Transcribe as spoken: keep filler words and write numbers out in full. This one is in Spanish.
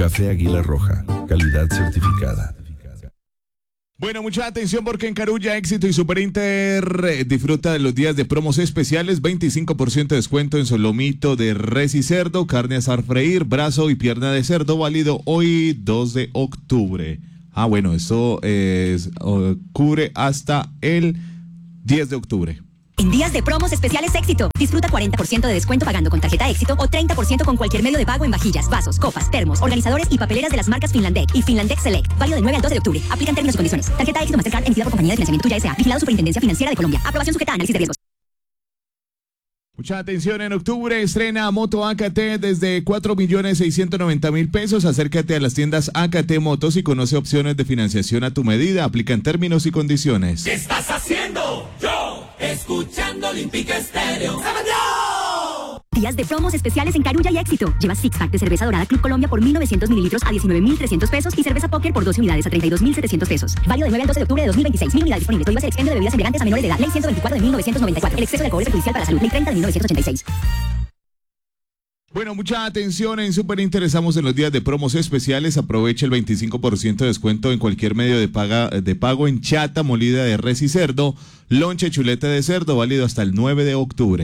Café Águila Roja, calidad certificada. Bueno, mucha atención porque en Carulla, Éxito y Superinter eh, disfruta de los días de promos especiales, veinticinco por ciento de descuento en solomito de res y cerdo, carne asar freír, brazo y pierna de cerdo, válido hoy dos de octubre. Ah, bueno, esto es, uh, cubre hasta el diez de octubre. En días de promos especiales Éxito, disfruta cuarenta por ciento de descuento pagando con tarjeta Éxito o treinta por ciento con cualquier medio de pago en vajillas, vasos, copas, termos, organizadores y papeleras de las marcas Finlandec y Finlandec Select. Válido del nueve al doce de octubre. Aplican términos y condiciones. Tarjeta Éxito Mastercard emitida por Compañía de Financiamiento Tuya S A. Vigilado Superintendencia Financiera de Colombia. Aprobación sujeta a análisis de riesgos. Mucha atención, en octubre estrena Moto A K T desde cuatro millones seiscientos noventa mil pesos. Acércate a las tiendas A K T Motos y conoce opciones de financiación a tu medida. Aplican términos y condiciones. ¿Qué estás haciendo? Yo, escuchando Olímpica Estéreo. Días de promos especiales en Carulla y Éxito. Lleva six pack de cerveza dorada Club Colombia por mil novecientos mililitros a diecinueve mil trescientos pesos y cerveza Póker por doce unidades a treinta y dos mil setecientos pesos. Válido del nueve al doce de octubre de dos mil veintiséis. Mil unidades disponibles. Prohíbas el expendio de bebidas embriagantes a menores de edad. Ley ciento veinticuatro de mil novecientos noventa y cuatro. El exceso de alcohol es perjudicial para la salud. Ley treinta de mil novecientos ochenta y seis. Bueno, mucha atención, en Superinter estamos en los días de promos especiales. Aprovecha el veinticinco por ciento de descuento en cualquier medio de, paga, de pago en chata molida de res y cerdo, lonche chuleta de cerdo, válido hasta el nueve de octubre.